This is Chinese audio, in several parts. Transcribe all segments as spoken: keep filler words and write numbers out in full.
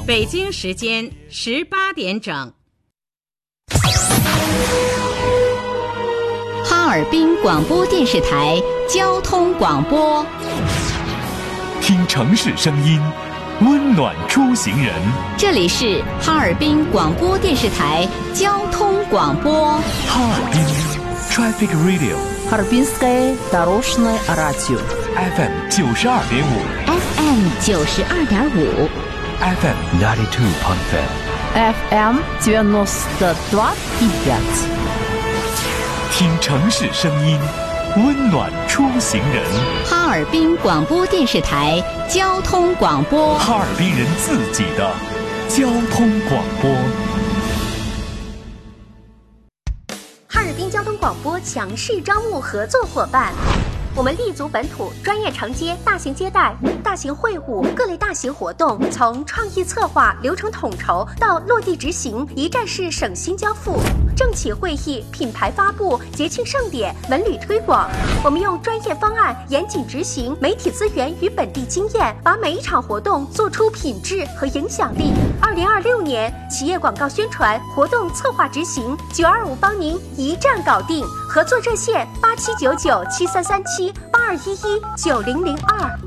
北京时间十八点整。 哈尔滨广播电视台交通广播， 听城市声音，温暖出行人。 这里是哈尔滨广播电视台交通广播。 哈尔滨 Traffic Radio， Harbinskaya Doroshnoye Radio F M 九十二点五 F M 九十二点五 F M ninety two point five F M девяносто два и пять。 听城市声音，温暖出行人。 哈尔滨广播电视台交通广播， 哈尔滨人自己的交通广播。 哈尔滨交通广播强势招募合作伙伴。我们立足本土，专业承接大型接待、大型会晤、各类大型活动，从创意策划、流程统筹到落地执行，一站式省心交付。政企会议、品牌发布、节庆盛典、文旅推广，我们用专业方案严谨执行，媒体资源与本地经验，把每一场活动做出品质和影响力。二零二六年企业广告宣传活动策划执行，九二五帮您一站搞定。合作热线八七九九七三三七八二一一九零零二。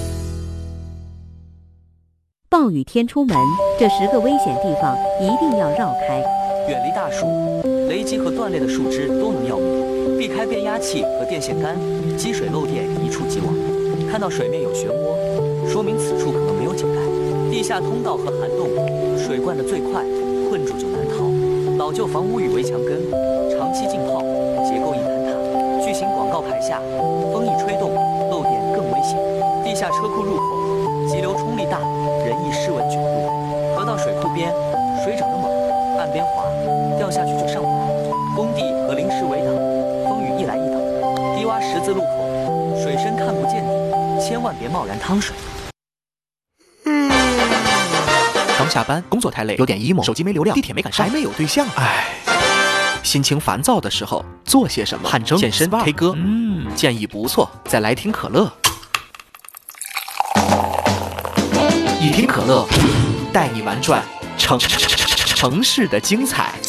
暴雨天出门，这十个危险地方一定要绕开。 远离大树，雷击和断裂的树枝都能要命，避开变压器和电线杆，积水漏电一触即亡。看到水面有漩涡，说明此处可能没有井盖。地下通道和涵洞，水灌得最快，困住就难逃。老旧房屋与围墙根，长期浸泡，结构易坍塌。巨型广告牌下，风一吹动，漏电更危险。地下车库入口，急流冲力大，人易失稳卷入。河道水库边，水涨得猛，岸边滑，掉下去就上不来。工地和临时围挡，风雨一来一挡。低洼十字路口，水深看不见底，千万别贸然趟水。 刚下班，工作太累，有点 emo， 手机没流量，地铁没赶上，还没有对象，唉。心情烦躁的时候，做些什么？汗蒸、健身、K 歌，嗯，建议不错，再来听可乐。一听可乐，带你玩转城城市的精彩。